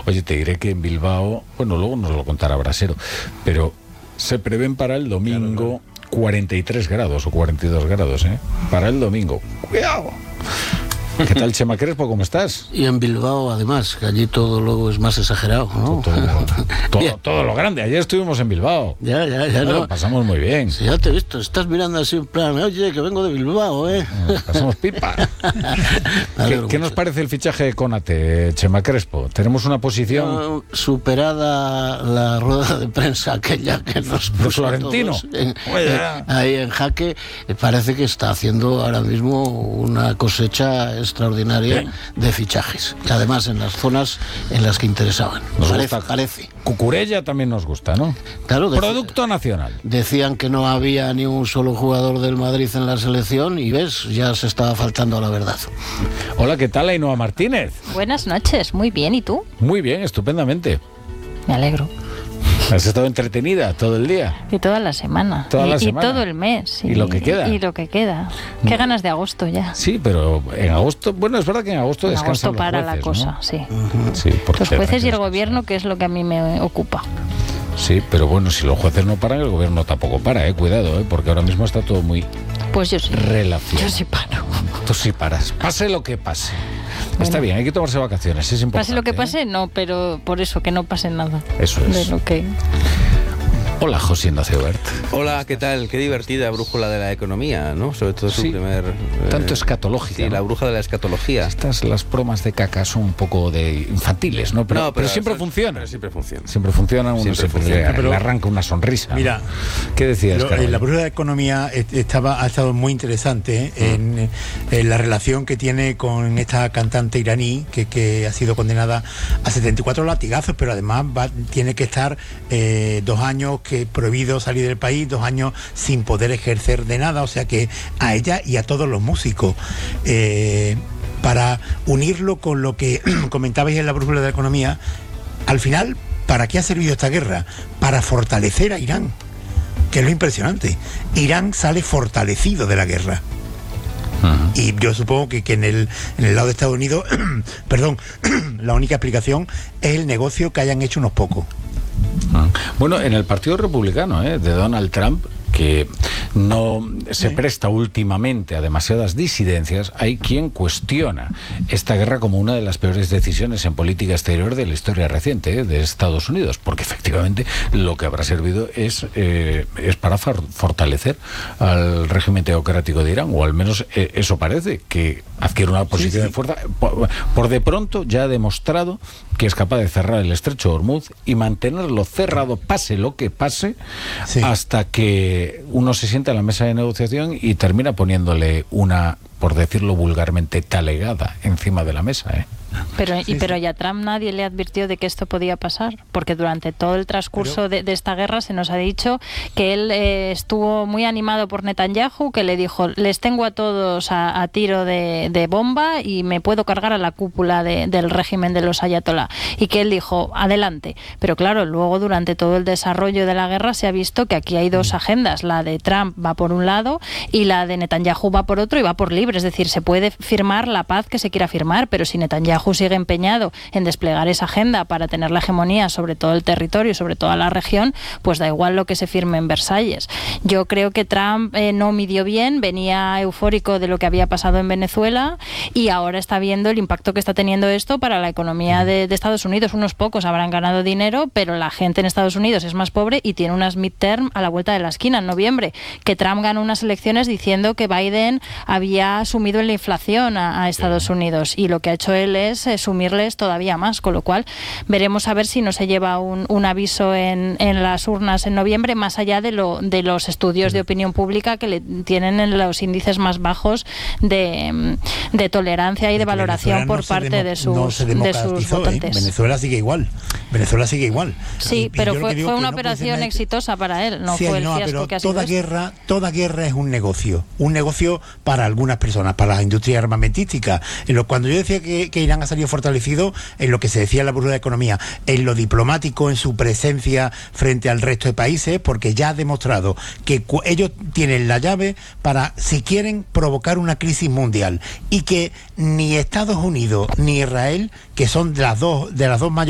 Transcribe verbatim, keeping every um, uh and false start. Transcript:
Oye, te diré que en Bilbao, bueno, luego nos lo contará Brasero, pero se prevén para el domingo cuarenta y tres grados o cuarenta y dos grados, ¿eh? Para el domingo. ¡Cuidado! ¿Qué tal, Chema Crespo? ¿Cómo estás? Y en Bilbao, además, que allí todo luego es más exagerado, ¿no? Todo, todo, todo, todo lo grande. Ayer estuvimos en Bilbao. Ya, ya, ya. Bueno, No. pasamos muy bien. Sí, ya te he visto. Estás mirando así en plan, oye, que vengo de Bilbao, ¿eh? Nos pasamos pipa. ¿Qué, ¿Qué nos parece el fichaje de Konate, Chema Crespo? Tenemos una posición... No, superada la rueda de prensa aquella que nos ¿De puso a Florentino? todos en, en, ahí en jaque, parece que está haciendo ahora mismo una cosecha extraordinaria Bien. de fichajes, y además en las zonas en las que interesaban. Nos Parece, gusta. parece. Cucurella también nos gusta, ¿no? Claro, Producto nacional. Decían que no había ni un solo jugador del Madrid en la selección y ves, ya se estaba faltando a la verdad. Hola, ¿qué tal, Ainhoa Martínez? Buenas noches, muy bien, ¿y tú? Muy bien, estupendamente. Me alegro. ¿Has estado entretenida todo el día? Y toda la semana. Toda y, la y semana. todo el mes. Y lo que queda. Y, lo que queda. Qué ganas de agosto ya. Sí, pero en agosto... Bueno, es verdad que en agosto En descansan agosto para los jueces, la cosa, ¿no? sí. Sí, porque Los tendrán jueces que y el descansar. gobierno, que es lo que a mí me ocupa. Sí, pero bueno, si los jueces no paran, el gobierno tampoco para, eh. Cuidado, eh, porque ahora mismo está todo muy Pues yo sí. relacionado. Yo sí paro. Tú sí paras. Pase lo que pase. Bueno. Está bien, hay que tomarse vacaciones, es importante. Pase lo que ¿eh? pase, no, pero por eso, que no pase nada. Eso es. De lo que... Hola, José Ignacio Bert. Hola, ¿qué tal? Qué divertida brújula de la economía, ¿no? Sobre todo su Sí, primer... eh, tanto escatológica, Sí, ¿no? la bruja de la escatología. Estas, las bromas de caca son un poco de infantiles, ¿no? Pero, No, pero siempre eso- funcionan. pero siempre funciona. Siempre funcionan, uno Siempre siempre funciona. le, Pero- le arranca una sonrisa. Mira, ¿no? ¿Qué decías, Lo- eh, Carolina? la brújula de economía est- estaba, ha estado muy interesante ¿eh? en, en la relación que tiene con esta cantante iraní que, que ha sido condenada a setenta y cuatro latigazos, pero además va, tiene que estar eh, dos años que prohibido salir del país, dos años sin poder ejercer de nada, o sea que a ella y a todos los músicos. Eh, para unirlo con lo que comentabais en la brújula de la economía, al final, ¿para qué ha servido esta guerra? Para fortalecer a Irán, que es lo impresionante. Irán sale fortalecido de la guerra. Ujú. Y yo supongo que, que en, el, en el lado de Estados Unidos, perdón, la única explicación es el negocio que hayan hecho unos pocos. Ah. Bueno, en el Partido Republicano, ¿eh? de Donald Trump, que no se Sí. presta últimamente a demasiadas disidencias, hay quien cuestiona esta guerra como una de las peores decisiones en política exterior de la historia reciente, ¿eh? de Estados Unidos, porque efectivamente lo que habrá servido es, eh, es para for- fortalecer al régimen teocrático de Irán, o al menos eh, eso parece, que adquiere una posición sí. de fuerza. Por, por de pronto ya ha demostrado que es capaz de cerrar el estrecho de Hormuz y mantenerlo cerrado, pase lo que pase, Sí. hasta que uno se sienta a la mesa de negociación y termina poniéndole una, por decirlo vulgarmente, talegada encima de la mesa, ¿eh? Pero, Sí, y, pero sí. ya Trump nadie le advirtió de que esto podía pasar, porque durante todo el transcurso Pero- de, de esta guerra se nos ha dicho que él eh, estuvo muy animado por Netanyahu, que le dijo, les tengo a todos a, a tiro de, de bomba y me puedo cargar a la cúpula de- del régimen de los ayatolá, y que él dijo, adelante. Pero claro, luego durante todo el desarrollo de la guerra se ha visto que aquí hay dos agendas, la de Trump va por un lado y la de Netanyahu va por otro, y va por libre, es decir, se puede firmar la paz que se quiera firmar, pero si Netanyahu sigue empeñado en desplegar esa agenda para tener la hegemonía sobre todo el territorio, sobre toda la región, pues da igual lo que se firme en Versalles. Yo creo que Trump eh, no midió bien, venía eufórico de lo que había pasado en Venezuela y ahora está viendo el impacto que está teniendo esto para la economía de, de Estados Unidos. Unos pocos habrán ganado dinero, pero la gente en Estados Unidos es más pobre y tiene unas midterm a la vuelta de la esquina en noviembre. Que Trump ganó unas elecciones diciendo que Biden había sumido en la inflación a, a Estados Unidos, y lo que ha hecho él es eh, sumirles todavía más, con lo cual veremos a ver si no se lleva un, un aviso en, en las urnas en noviembre, más allá de, lo, de los estudios de opinión pública que le tienen en los índices más bajos de, de tolerancia y de valoración Venezuela por no se parte demo- de sus, no se de sus democratizó, ¿eh? votantes. Venezuela sigue igual. Venezuela sigue igual. Sí, Y- y pero yo lo fue, que digo fue que una no puede ser operación nada- exitosa para él, no Sí, fue el no, fiasco pero que ha sido toda esto. guerra, toda guerra es un negocio, un negocio para algunas personas, para las industrias armamentísticas. En lo, cuando yo decía que, que Irán ha salido fortalecido, en lo que se decía en la burbuja de economía, en lo diplomático, en su presencia frente al resto de países, porque ya ha demostrado que cu- ellos tienen la llave para, si quieren, provocar una crisis mundial, y que ni Estados Unidos ni Israel, que son de las dos de las dos mayores